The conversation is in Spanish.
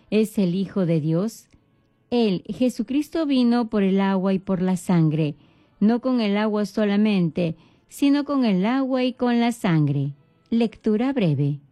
es el Hijo de Dios? Él, Jesucristo, vino por el agua y por la sangre, no con el agua solamente, sino con el agua y con la sangre. Lectura breve.